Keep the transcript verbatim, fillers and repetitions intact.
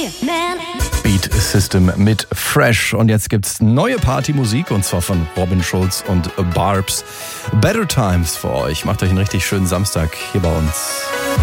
Beat System mit Fresh. Und jetzt gibt's neue Partymusik, und zwar von Robin Schulz und Barbs. Better Times für euch. Macht euch einen richtig schönen Samstag hier bei uns.